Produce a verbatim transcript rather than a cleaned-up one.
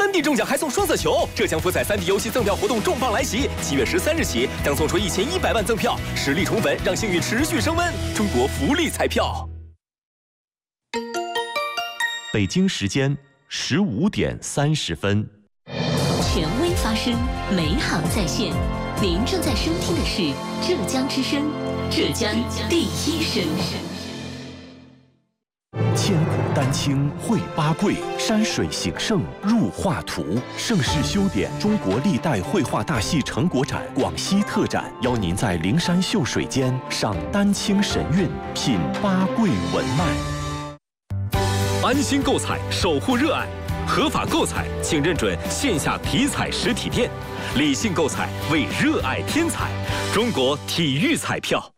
三 D 中奖还送双色球，浙江福彩三 D 游戏赠票活动重磅来袭，七月十三日起将送出一千一百万赠票，实力宠粉，让幸运持续升温。中国福利彩票。 北京时间十五点三十分。 权威发声，美好在线。您正在收听的是浙江之声，浙江第一声。 千古丹青绘八桂，山水形胜入画图。盛世修典中国历代绘画大戏成果展广西特展，邀您在灵山秀水间赏丹青神韵，品八桂文脉。 安心购彩，守护热爱。合法购彩，请认准线下体彩实体店。理性购彩，为热爱添彩。中国体育彩票。